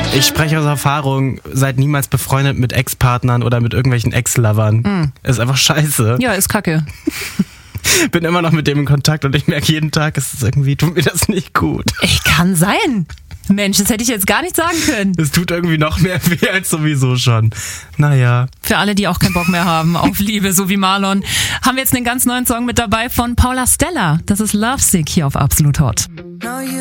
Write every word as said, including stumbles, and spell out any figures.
Ich spreche aus Erfahrung, seid niemals befreundet mit Ex-Partnern oder mit irgendwelchen Ex-Lovern. Mm. Ist einfach scheiße. Ja, ist kacke. Bin immer noch mit dem in Kontakt und ich merke jeden Tag, es ist irgendwie, tut mir das nicht gut. Ich kann sein. Mensch, das hätte ich jetzt gar nicht sagen können. Es tut irgendwie noch mehr weh als sowieso schon. Naja. Für alle, die auch keinen Bock mehr haben auf Liebe, so wie Marlon, haben wir jetzt einen ganz neuen Song mit dabei von Paula Stella. Das ist Lovesick hier auf Absolut Hot.